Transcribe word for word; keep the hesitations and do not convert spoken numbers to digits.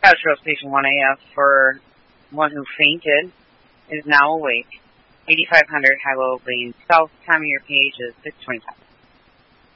Patrol Station one A F for one who fainted is now awake. eighty-five hundred High Lane South. Time of your page is six twenty-five.